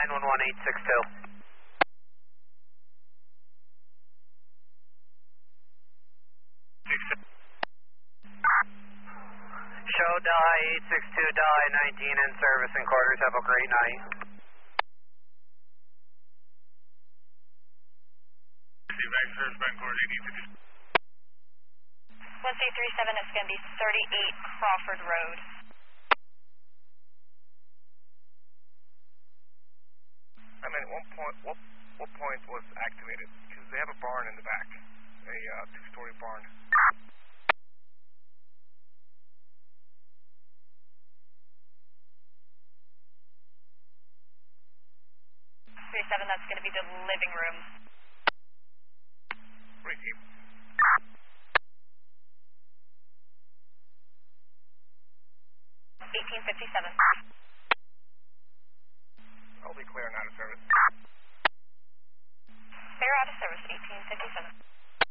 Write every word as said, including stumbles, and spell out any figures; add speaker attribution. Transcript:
Speaker 1: nine one one eight six two. Show Delhi eight six two, Delhi nineteen in service and quarters. Have a great night.
Speaker 2: one C three seven is going to be thirty-eight Crawford Road.
Speaker 3: I mean, at one point, what, what point was activated? Because they have a barn in the back, a uh, two-story barn.
Speaker 2: three seven, that's going to be the living room.
Speaker 3: Repeat.
Speaker 2: eighteen fifty-seven.
Speaker 3: I'll be clear and out of service.